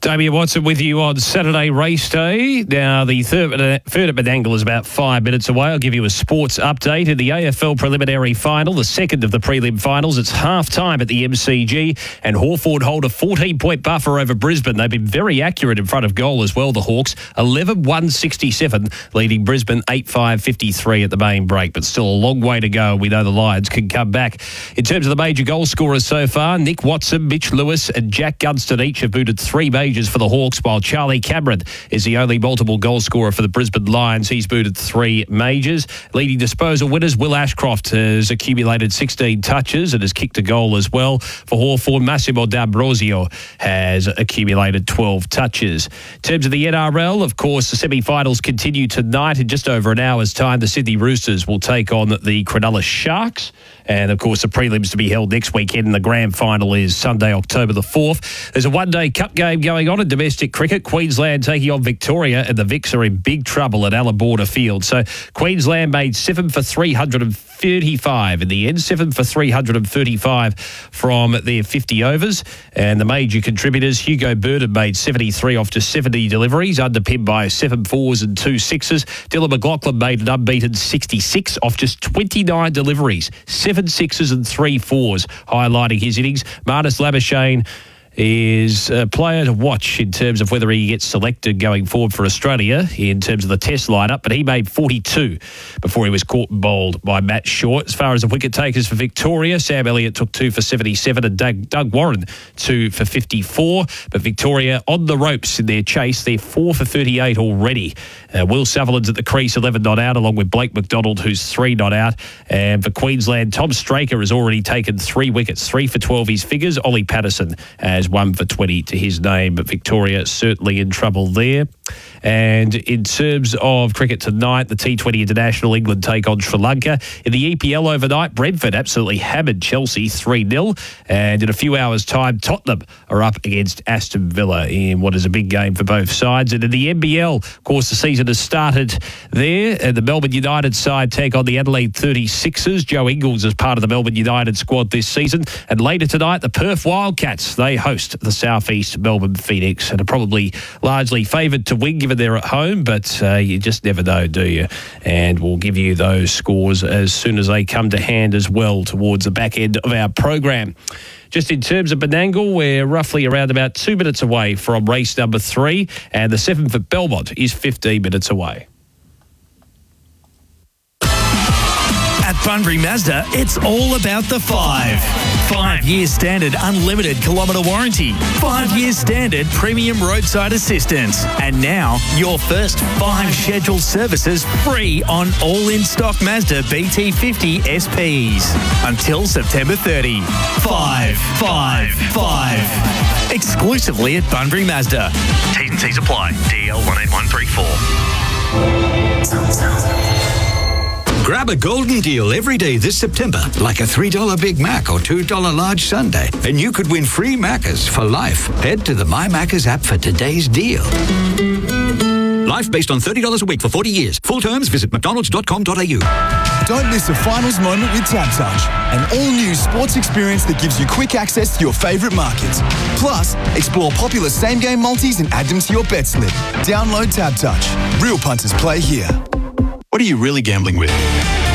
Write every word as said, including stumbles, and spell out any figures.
Damien Watson with you on Saturday race day. Now, the third, third at Menangle is about five minutes away. I'll give you a sports update. In the A F L preliminary final, the second of the prelim finals, it's half-time at the M C G, and Hawthorn hold a fourteen-point buffer over Brisbane. They've been very accurate in front of goal as well, the Hawks. eleven one sixty-seven, leading Brisbane eight five fifty-three at the main break, but still a long way to go. We know the Lions can come back. In terms of the major goal scorers so far, Nick Watson, Mitch Lewis and Jack Gunston each have booted three majors for the Hawks, while Charlie Cameron is the only multiple goal scorer for the Brisbane Lions. He's booted three majors. Leading disposal winners, Will Ashcroft has accumulated sixteen touches and has kicked a goal as well. For Hawthorn, Massimo D'Ambrosio has accumulated twelve touches. In terms of the N R L, of course, the semi-finals continue tonight. In just over an hour's time, the Sydney Roosters will take on the Cronulla Sharks. And, of course, the prelims to be held next weekend, and the grand final is Sunday, October the fourth. There's a one-day cup game going on in domestic cricket. Queensland taking on Victoria, and the Vics are in big trouble at Alabama Field. So Queensland made seven for three hundred thirty-five in the end, seven for three hundred thirty-five from their fifty overs. And the major contributors, Hugo Burden made seventy-three off just seventy deliveries, underpinned by seven fours and two sixes. Dylan McLaughlin made an unbeaten sixty-six off just twenty-nine deliveries, seven sixes and three fours, highlighting his innings. Marnus Labuschagne is a player to watch in terms of whether he gets selected going forward for Australia in terms of the test lineup, but he made forty-two before he was caught and bowled by Matt Short. As far as the wicket takers for Victoria, Sam Elliott took two for seventy-seven and Doug, Doug Warren two for fifty-four, but Victoria on the ropes in their chase. They're four for thirty-eight already. Uh, Will Sutherland's at the crease, eleven not out, along with Blake McDonald, who's three not out. And for Queensland, Tom Straker has already taken three wickets, three for twelve his figures. Ollie Patterson has one for twenty to his name, but Victoria certainly in trouble there. And in terms of cricket tonight, the T twenty International, England take on Sri Lanka. In the E P L overnight, Brentford absolutely hammered Chelsea three nil. And in a few hours' time, Tottenham are up against Aston Villa in what is a big game for both sides. And in the N B L, of course, the season has started there. And the Melbourne United side take on the Adelaide thirty-sixers. Joe Ingles is part of the Melbourne United squad this season. And later tonight, the Perth Wildcats, they host the Southeast Melbourne Phoenix and are probably largely favoured to win given they're at home, but uh, you just never know, do you? And we'll give you those scores as soon as they come to hand as well towards the back end of our program. Just in terms of Menangle, we're roughly around about two minutes away from race number three, and the seven for Belmont is fifteen minutes away. At Bunbury Mazda, it's all about the five. Five-year standard unlimited kilometre warranty. Five-year standard premium roadside assistance. And now, your first five scheduled services free on all in-stock Mazda B T fifty S Ps. Until September thirtieth. Five, five, five. Exclusively at Bunbury Mazda. T's and C's apply. D L one eight one three four. Grab a golden deal every day this September, like a three dollar Big Mac or two dollar large sundae, and you could win free Maccas for life. Head to the My Maccas app for today's deal. Life based on thirty dollars a week for forty years. Full terms, visit mcdonalds dot com dot a u. Don't miss a finals moment with TabTouch, an all-new sports experience that gives you quick access to your favourite markets. Plus, explore popular same-game multis and add them to your bet slip. Download TabTouch. Real punters play here. What are you really gambling with?